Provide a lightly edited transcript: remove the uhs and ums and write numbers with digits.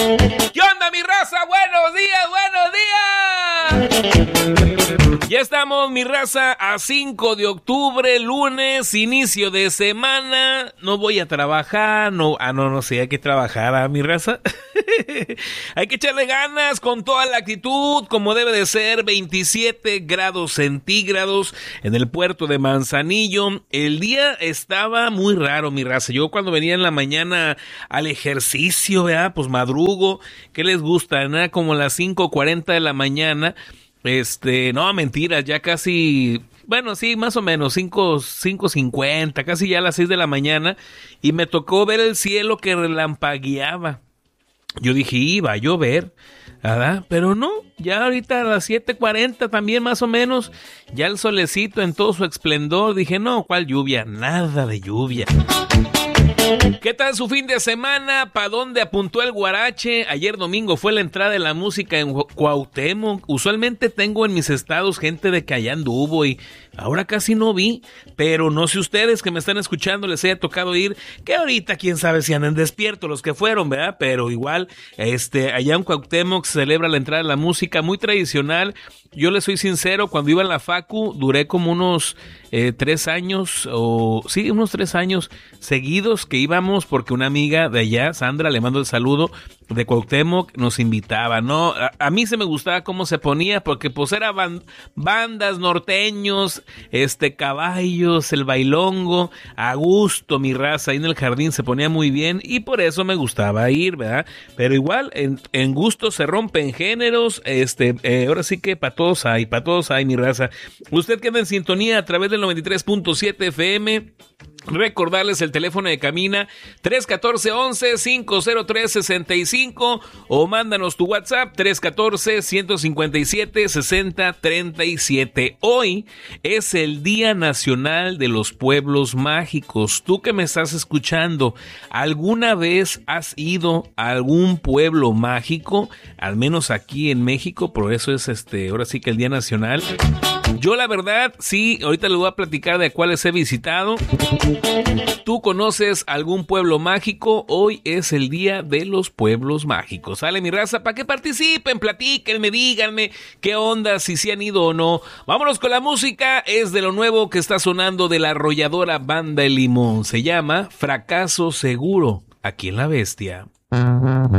¿Qué onda, mi raza? ¡Buenos días! Ya estamos, mi raza, a 5 de octubre, lunes, inicio de semana. No voy a trabajar, no sé, hay que trabajar, mi raza. Hay que echarle ganas con toda la actitud, como debe de ser. 27 grados centígrados en el puerto de Manzanillo. El día estaba muy raro, mi raza. Yo cuando venía en la mañana al ejercicio, ¿verdad? Pues madrugo. ¿Qué les gusta? Nada, como las 5:40 de la mañana. No, mentiras, ya casi... Bueno, sí, más o menos, 5:50, casi ya a las 6 de la mañana. Y me tocó ver el cielo que relampagueaba. Yo dije, iba a llover, ¿verdad? Pero no, ya ahorita a las 7:40 también más o menos, ya el solecito en todo su esplendor. Dije, no, ¿cuál lluvia? Nada de lluvia. ¿Qué tal su fin de semana? ¿Para dónde apuntó el guarache? Ayer domingo fue la entrada de la música en Cuauhtémoc. Usualmente tengo en mis estados gente de que allá anduvo y ahora casi no vi. Pero no sé ustedes que me están escuchando les haya tocado ir, que ahorita quién sabe si andan despiertos los que fueron, ¿verdad? Pero igual, allá en Cuauhtémoc se celebra la entrada de la música muy tradicional. Yo les soy sincero, cuando iba a la facu duré como unos 3 años, unos 3 años seguidos que íbamos porque una amiga de allá, Sandra, le mando el saludo, de Cuauhtémoc, nos invitaba, ¿no? A mí se me gustaba cómo se ponía porque pues era bandas norteños, caballos, el bailongo, a gusto, mi raza, ahí en el jardín se ponía muy bien y por eso me gustaba ir, ¿verdad? Pero igual, en gusto se rompen géneros, ahora sí que para todos hay, mi raza. Usted que anda en sintonía a través del 93.7 FM, recordarles el teléfono de cabina 314-11-503-65 o mándanos tu WhatsApp 314-157-6037. Hoy es el Día Nacional de los Pueblos Mágicos. Tú que me estás escuchando, ¿alguna vez has ido a algún pueblo mágico? Al menos aquí en México, por eso es ahora sí que el Día Nacional. Yo la verdad, sí, ahorita les voy a platicar de cuáles he visitado. ¿Tú conoces algún pueblo mágico? Hoy es el Día de los Pueblos Mágicos. Sale, mi raza, para que participen, platíquenme, díganme qué onda, si se han ido o no. Vámonos con la música, es de lo nuevo que está sonando de la arrolladora Banda El Limón. Se llama Fracaso Seguro, aquí en La Bestia.